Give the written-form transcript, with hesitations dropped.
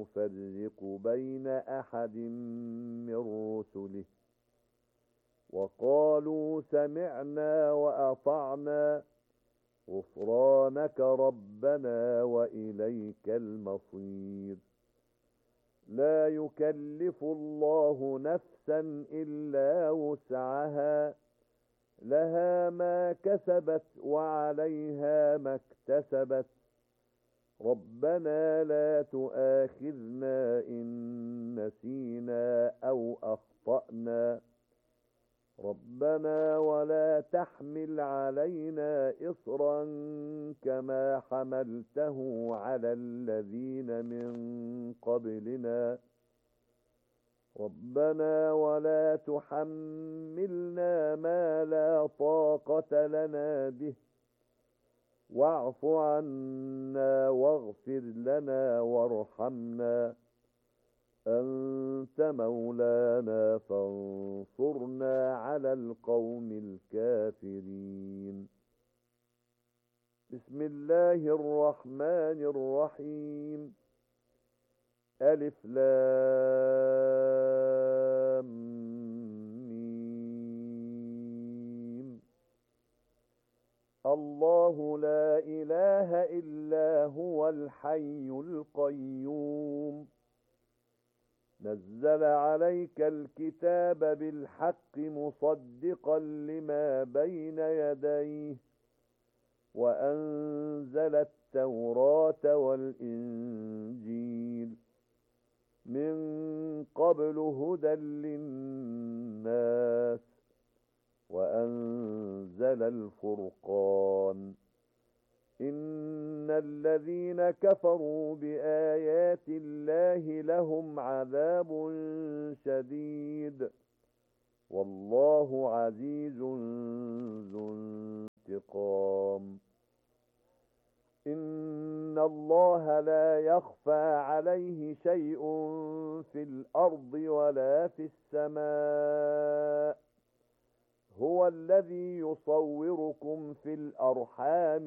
نفرق بين أحد من رسله وقالوا سمعنا وأطعنا غفرانك ربنا وإليك المصير. لا يكلف الله نفسا إلا وسعها لها ما كسبت وعليها ما اكتسبت ربنا لا تؤاخذنا إن نسينا أو أخطأنا ربنا ولا تحمل علينا إصرا كما حملته على الذين من قبلنا ربنا ولا تحملنا ما لا طاقة لنا به واعف عنا واغفر لنا وارحمنا أنت مولانا فانصرنا على القوم الكافرين. بسم الله الرحمن الرحيم. ألف لام ميم. الله لا إله إلا هو الحي القيوم نزل عليك الكتاب بالحق مصدقا لما بين يديه وأنزل التوراة والإنجيل من قبل هدى للناس وأنزل الفرقان إن الذين كفروا بآيات الله لهم عذاب شديد والله عزيز ذو انتقام. إن الله لا يخفى عليه شيء في الأرض ولا في السماء هو الذي يصوركم في الأرحام